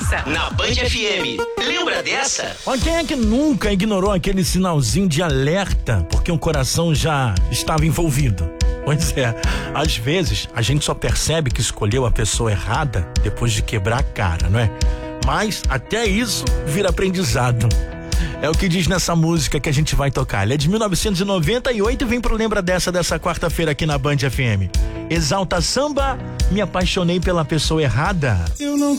dessa. Na Band FM. Lembra dessa? Olha, quem é que nunca ignorou aquele sinalzinho de alerta porque o coração já estava envolvido? Pois é, às vezes a gente só percebe que escolheu a pessoa errada depois de quebrar a cara, não é? Mas até isso vira aprendizado. É o que diz nessa música que a gente vai tocar. Ela é de 1998 e vem pro Lembra dessa quarta-feira aqui na Band FM. Exalta Samba, me apaixonei pela pessoa errada. Eu não